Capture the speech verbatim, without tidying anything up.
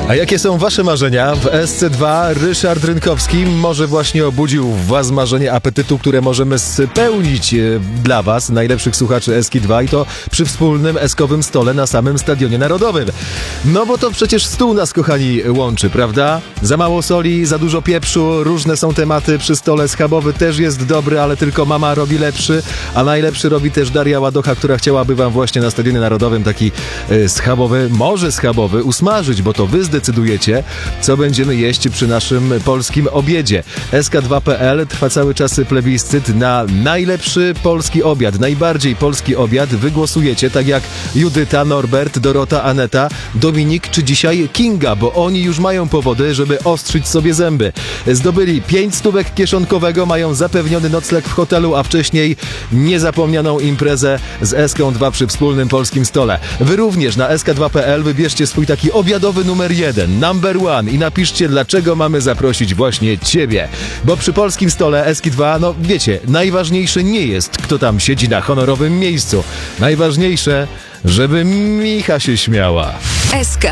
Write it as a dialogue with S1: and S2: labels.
S1: A jakie są wasze marzenia? W S C dwa Ryszard Rynkowski może właśnie obudził w was marzenie apetytu, które możemy spełnić dla was, najlepszych słuchaczy Eski dwa, i to przy wspólnym eskowym stole na samym Stadionie Narodowym. No bo to przecież stół nas, kochani, łączy, prawda? Za mało soli, za dużo pieprzu, różne są tematy przy stole. Schabowy też jest dobry, ale tylko mama robi lepszy, a najlepszy robi też Daria Ładocha, która chciałaby wam właśnie na Stadionie Narodowym taki y, schabowy, może schabowy, usmażyć, bo to wy zdecydujecie, co będziemy jeść przy naszym polskim obiedzie. S K dwa kropka P L trwa cały czas plebiscyt na najlepszy polski obiad, najbardziej polski obiad. Wygłosujecie, tak jak Judyta, Norbert, Dorota, Aneta, Dominik czy dzisiaj Kinga, bo oni już mają powody, żeby ostrzyć sobie zęby. Zdobyli pięć stówek kieszonkowego, mają zapewniony nocleg w hotelu, a wcześniej niezapomnianą imprezę z Eską dwa przy wspólnym polskim stole. Wy również na S K dwa kropka P L wybierzcie swój taki obiadowy numer jeden, number one, i napiszcie, dlaczego mamy zaprosić właśnie ciebie. Bo przy polskim stole Eski dwa, no wiecie, najważniejsze nie jest, kto tam siedzi na honorowym miejscu. Najważniejsze, żeby Micha się śmiała.
S2: S K